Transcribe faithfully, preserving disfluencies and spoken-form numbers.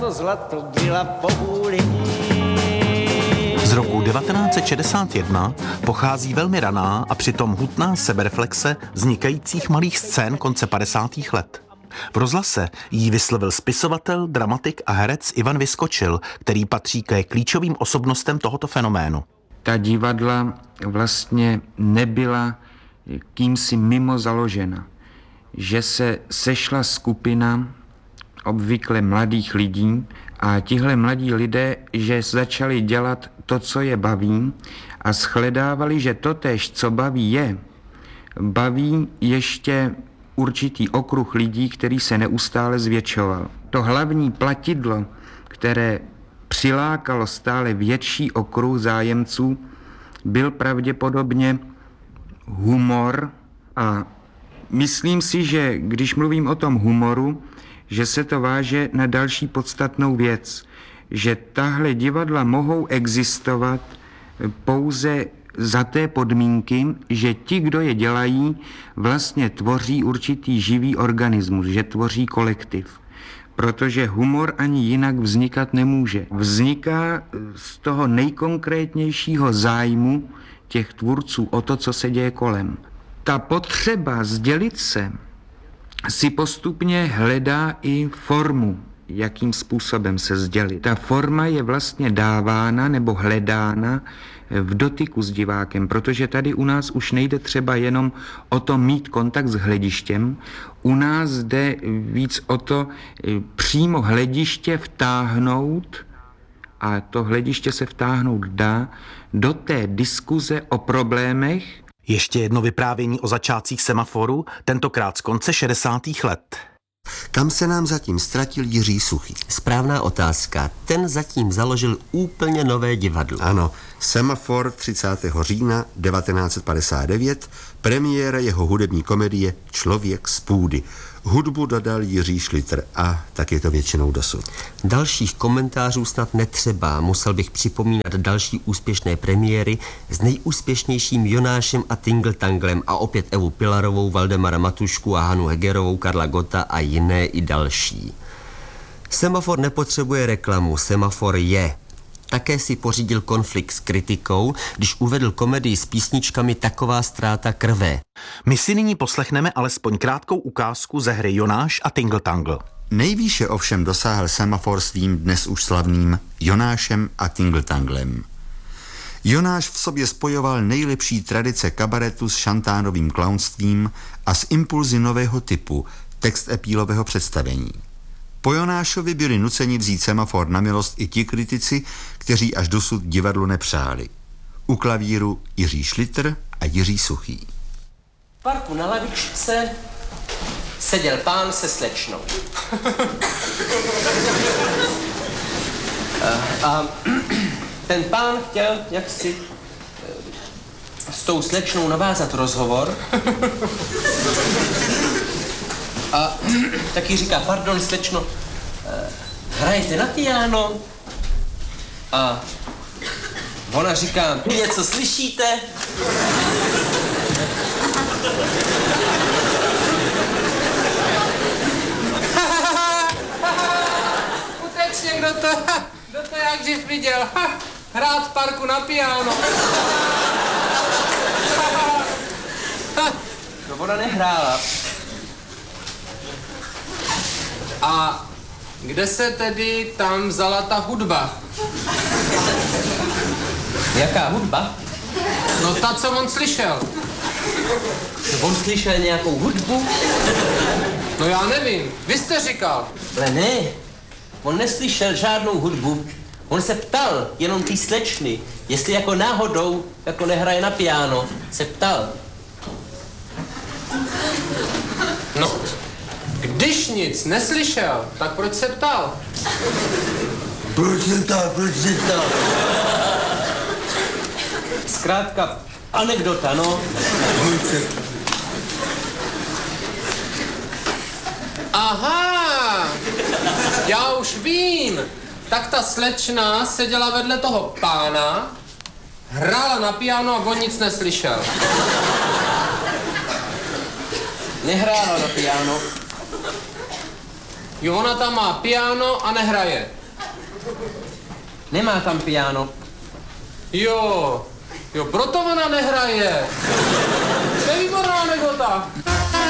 To zlato byla povůli. Z roku devatenáct set šedesát jedna pochází velmi raná a přitom hutná sebereflexe vznikajících malých scén konce padesátých let. V rozhlase jí vyslovil spisovatel, dramatik a herec Ivan Vyskočil, který patří ke klíčovým osobnostem tohoto fenoménu. Ta divadla vlastně nebyla kýmsi mimo založena, že se sešla skupina obvykle mladých lidí a tihle mladí lidé, že začali dělat to, co je baví a shledávali, že totéž, co baví je, baví ještě určitý okruh lidí, který se neustále zvětšoval. To hlavní platidlo, které přilákalo stále větší okruh zájemců, byl pravděpodobně humor a myslím si, že když mluvím o tom humoru, že se to váže na další podstatnou věc, že tahle divadla mohou existovat pouze za té podmínky, že ti, kdo je dělají, vlastně tvoří určitý živý organismus, že tvoří kolektiv. Protože humor ani jinak vznikat nemůže. Vzniká z toho nejkonkrétnějšího zájmu těch tvůrců o to, co se děje kolem. Ta potřeba sdělit se si postupně hledá i formu, jakým způsobem se sdělit. Ta forma je vlastně dávána nebo hledána v dotyku s divákem, protože tady u nás už nejde třeba jenom o to mít kontakt s hledištěm, u nás jde víc o to přímo hlediště vtáhnout, a to hlediště se vtáhnout dá, do té diskuze o problémech. Ještě jedno vyprávění o začátcích Semaforu, tentokrát z konce šedesátých let. Kam se nám zatím ztratil Jiří Suchý? Správná otázka. Ten zatím založil úplně nové divadlo. Ano, Semafor třicátého října devatenáct set padesát devět, premiéra jeho hudební komedie Člověk z půdy. Hudbu dodal Jiří Šlitr a tak je to většinou dosud. Dalších komentářů snad netřeba. Musel bych připomínat další úspěšné premiéry s nejúspěšnějším Jonášem a Tingeltanglem a opět Evu Pilarovou, Valdemara Matušku a Hanu Hegerovou, Karla Gotta a jiné i další. Semafor nepotřebuje reklamu, Semafor je. Také si pořídil konflikt s kritikou, když uvedl komedii s písničkami Taková ztráta krve. My si nyní poslechneme alespoň krátkou ukázku ze hry Jonáš a Tingeltangl. Nejvýše ovšem dosáhl Semafor svým dnes už slavným Jonášem a Tingeltanglem. Jonáš v sobě spojoval nejlepší tradice kabaretu s šantánovým klaunstvím a s impulzy nového typu, text epílového představení. Po Jonášovi byli nuceni vzít Semafor na milost i ti kritici, kteří až dosud divadlu nepřáli. U klavíru Jiří Šlitr a Jiří Suchý. V parku na lavičce seděl pán se slečnou. a, a ten pán chtěl jaksi s tou slečnou navázat rozhovor. A taky říká, pardon, slečno, hrajete na piano? A ona říká, něco slyšíte? Skutečně, kdo to, kdo to jak živ viděl? Hrát v parku na piano. No, ona nehrála. A kde se tedy tam vzala ta hudba? Jaká hudba? No ta, co on slyšel. No, on slyšel nějakou hudbu? No já nevím, vy jste říkal. Ale ne, on neslyšel žádnou hudbu. On se ptal jenom té slečny, jestli jako náhodou, jako nehraje na piano, se ptal. No, když nic neslyšel, tak proč se ptal? Proč se ptal, proč se ptal? Zkrátka, anekdota, no. Aha, já už vím. Tak ta slečna seděla vedle toho pána, hrála na piano a on nic neslyšel. Nehrála na piano. Jo, ona tam má piano a nehraje. Nemá tam piano. Jo, jo, proto ona nehraje.